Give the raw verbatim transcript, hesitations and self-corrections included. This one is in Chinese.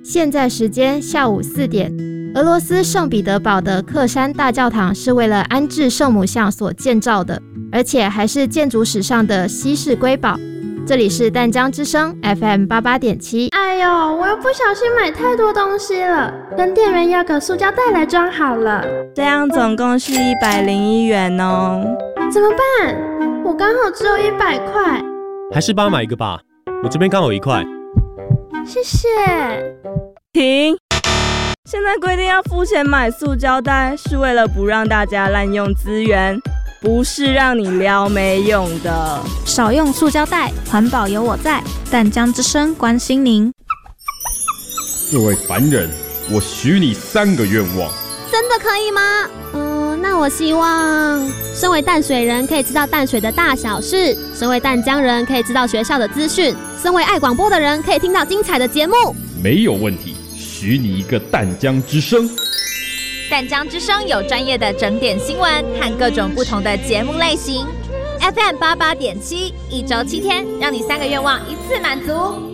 现在时间下午四点。俄罗斯圣彼得堡的克山大教堂是为了安置圣母像所建造的，而且还是建筑史上的稀世瑰宝。这里是淡江之声 F M 八八点七。 哎呦，我又不小心买太多东西了，跟店员要个塑胶袋来装好了。 这样总共是一百零一元哦。 怎么办？我刚好只有一百块。 还是帮我买一个吧，我这边刚好一块。 谢谢。 停！现在规定要付钱买塑胶袋，是为了不让大家滥用资源，不是让你撩没用的。 少用塑胶袋，环保有我在。淡江之声关心您。 各位凡人，我许你三个愿望。 真的可以吗？嗯、呃，那我希望身为淡水人可以知道淡水的大小事，身为淡江人可以知道学校的资讯，身为爱广播的人可以听到精彩的节目。 没有问题，许你一个淡江之声。 淡江之声有专业的整点新闻和各种不同的节目类型。F M 八八点七，一周七天，让你三个愿望一次满足。